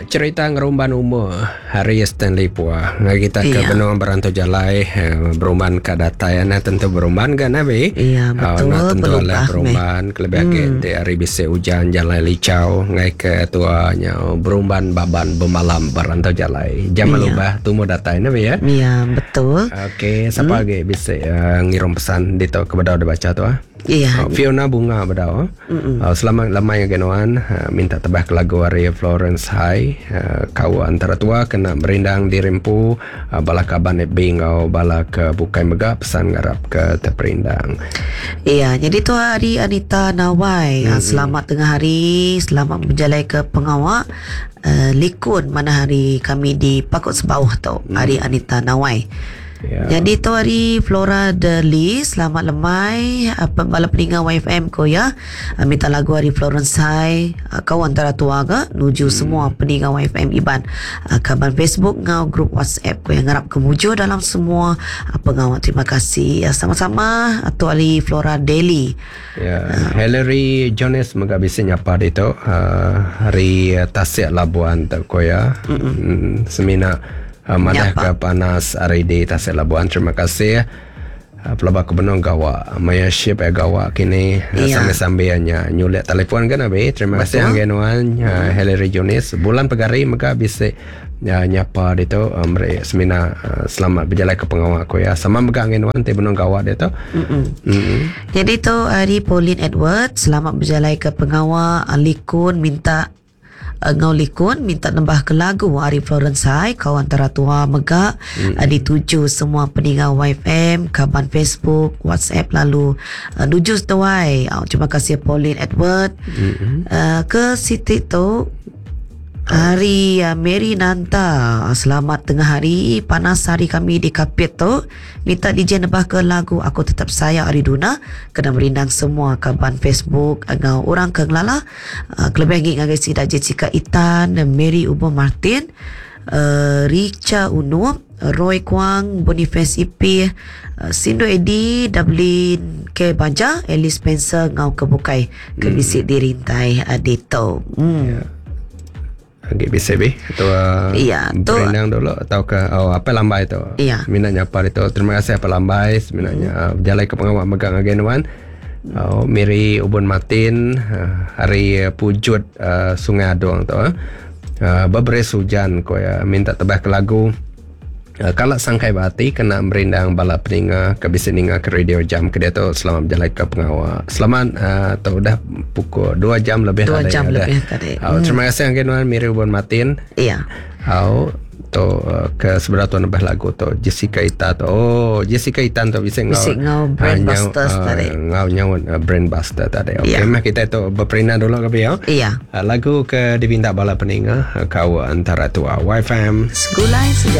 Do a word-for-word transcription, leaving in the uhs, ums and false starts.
cerita ngerumban umur hari Stanley Pua. Kita ke Iya. benua berantau jalai berumban ke data ya na tentu berumban kan nabi. Iya, betul, Na tentu berubah, oleh berumban kelebih hmm. di hari bisa hujan jalai licau ngai ke tuanya berumban baban bemalam berantau jalai. Jam Iya. lubah tumu data nabi ya. Iya, betul. Okey, siapa hmm. lagi bisa uh, ngirim pesan di tu kepada udah baca tu ah. Iya. Uh, Fiona Bunga bedau. Uh, selamat lamai genuan uh, minta tebah ke lagu hari Florence High uh, kau antara tua kena merindang di rimpu uh, bala kaban bingau bala ke bukai mega pesan ngarap ke terperindang. Iya, jadi tu hari Anita Nawai. Mm-hmm. Selamat tengah hari, selamat berjalan ke pengawak uh, Likun mana hari kami di Pakut Sebawah tu. Mm. Hari Anita Nawai. Yeah. Jadi tu hari Flora Deli, selamat lemai apa bala peninggal Y F M ko ya. Uh, minta lagu hari Florence High uh, kau antara tua ga nuju hmm. semua peninggal Y F M Iban uh, kaban Facebook ngau grup WhatsApp ko yang ngarap kemuju dalam semua uh, pengawal. Terima kasih uh, sama-sama atau uh, hari Flora Deli. Ya, yeah. uh, Hillary Jones moga bisa nyapa itu uh, hari uh, Tasik Labuan tu ko ya. Mm, semina Uh, madah ke panas hari di Tasik Labuan. Terima kasih uh, pelabak kebenung gawa maya ship eh gawa kini uh, iya. sambil-sambilnya nyulik telefon kan abi. Terima kasih anggenuan uh, Hillary Jones bulan pegari maka bisa uh, nyapa itu um, semina uh, selamat berjalan ke pengawal ko ya sama mega anggenuan te benung gawa dia tu. Jadi tu hari Pauline Edward selamat berjalan ke pengawal Likun minta ngau Likun minta nambah ke lagu hari Florence High kau antara tua mega mm-hmm. dituju semua peninggal Y F M kaban Facebook WhatsApp lalu uh, nuju tuai. Oh, terima kasih Pauline Edward. Mm-hmm. uh, ke Siti tu hari uh, Mary Nanta selamat tengah hari panas hari kami di Kapit tu minta D J nebah ke lagu Aku Tetap Sayang Ariduna kena merindang semua kaban Facebook ngau orang ke ngelala uh, kelebih lagi ngagai si Dak Jessica Itan Mary Ubo Martin uh, Richa Unu Roy Kwang Boniface I P uh, Sindo Edi Dublin K Banja Ellie Spencer ngau ke bukai ke bisik dirintai adito. Hmm. Yeah. Agak bisa be atau uh, iya, berenang dulu atau ke oh, apa lambai tu iya. Minatnya apa itu terima kasih apa lambai minatnya hmm. uh, jalan ke pengawal megang agenuan oh, Miri Ubun Martin uh, hari uh, pujud uh, Sungai Adong tu uh, beberes hujan ko ya minta tebah ke lagu Uh, kalau sangkai bati kena merindang bala peninga ke bisa ninga ke radio jam ke dia tu selamat berjalan ke pengawal selamat uh, tu dah pukul dua jam lebih dua jam ada. lebih tadi. Uh, hmm. Terima kasih anggenuan Miri Ubun Martin. Iya. Oh, tu uh, ke sebelah tu nambah lagu tu Jessica Ita tu. Oh, Jessica Ita tu bisa ngau. Bisa ngau Brand uh, Busters uh, tadi. Ngau nyau uh, Brand Buster tadi. Okey, yeah. mah kita tu berperindah dulu ke ya. Iya. Uh, lagu ke dipinta bala peninga uh, kau antara tua Y F M. Segulai sejak